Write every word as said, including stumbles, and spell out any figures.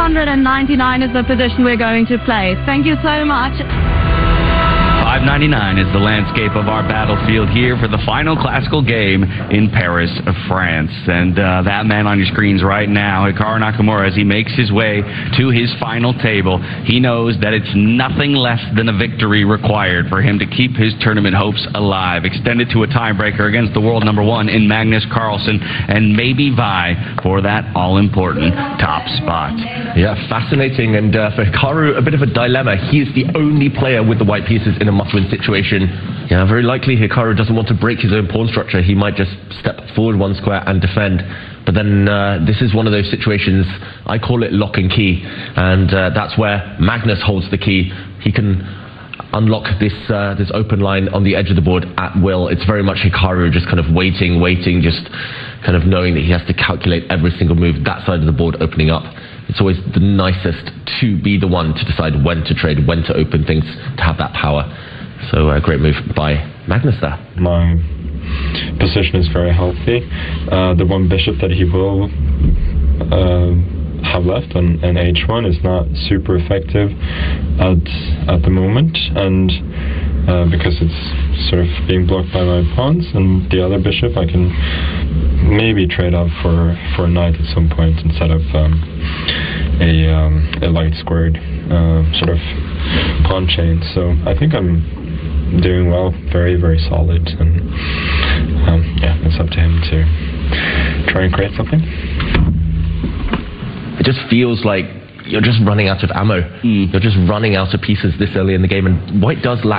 hundred ninety-nine is the position we're going to play. Thank you so much. five ninety-nine is the landscape of our battlefield here for the final classical game in Paris, France. And uh, that man on your screens right now, Hikaru Nakamura, as he makes his way to his final table, he knows that it's nothing less than a victory required for him to keep his tournament hopes alive, extended to a tiebreaker against the world number one in Magnus Carlsen, and maybe vie for that all-important top spot. Yeah, fascinating. And uh, for Hikaru, a bit of a dilemma. He is the only player with the white pieces in a must-win situation. Yeah, very likely Hikaru doesn't want to break his own pawn structure. He might just step forward one square and defend. But then uh, this is one of those situations, I call it lock and key. And uh, that's where Magnus holds the key. He can unlock this uh, this open line on the edge of the board at will. It's very much Hikaru just kind of waiting, waiting, just kind of knowing that he has to calculate every single move, that side of the board opening up. It's always the nicest to be the one to decide when to trade, when to open things, to have that power. So a uh, great move by Magnus there. My position is very healthy. Uh, the one bishop that he will uh, have left on, on h one is not super effective at, at the moment, and uh, because it's sort of being blocked by my pawns, and the other bishop I can maybe trade off for, for a knight at some point instead of um, a, um, a light squared uh, sort of pawn chain. So I think I'm doing well, very, very solid, and um, yeah, it's up to him to try and create something. It just feels like you're just running out of ammo. Mm. You're just running out of pieces this early in the game, and white does lack